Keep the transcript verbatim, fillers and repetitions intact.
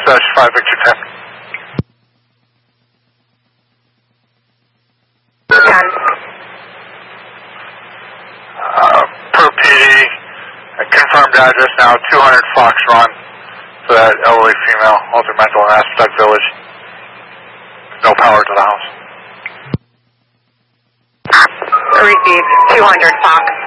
dash five Victor ten. ten. Uh, per P D, confirmed address now, two hundred Fox Run for that elderly female, altered mental in Aspect Village. No power to the house. Received, two hundred Fox.